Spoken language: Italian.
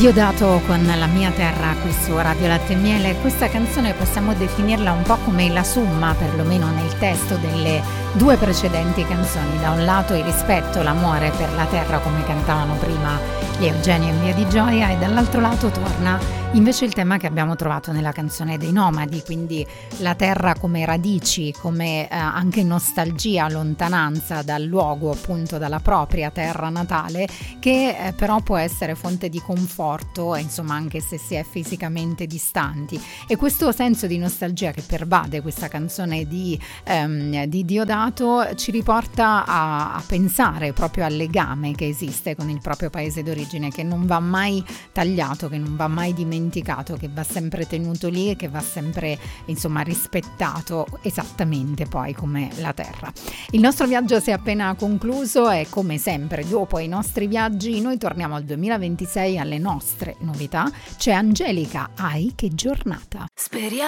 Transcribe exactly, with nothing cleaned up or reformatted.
Diodato con La mia terra qui su Radio Latte e Miele. Questa canzone possiamo definirla un po' come la somma, perlomeno nel testo, delle due precedenti canzoni. Da un lato il rispetto, l'amore per la terra, come cantavano prima gli Eugenio in Via di Gioia, e dall'altro lato torna invece il tema che abbiamo trovato nella canzone dei Nomadi, quindi la terra come radici, come eh, anche nostalgia, lontananza dal luogo, appunto dalla propria terra natale, che eh, però può essere fonte di conforto, insomma, anche se si è fisicamente distanti. E questo senso di nostalgia che pervade questa canzone di, ehm, di Diodato ci riporta a, a pensare proprio al legame che esiste con il proprio paese d'origine, che non va mai tagliato, che non va mai dimenticato, che va sempre tenuto lì e che va sempre, insomma, rispettato, esattamente poi come la terra. Il nostro viaggio si è appena concluso e, come sempre, dopo i nostri viaggi noi torniamo al duemilaventisei, alle nostre novità. C'è Angelica Ai, che giornata. Speriamo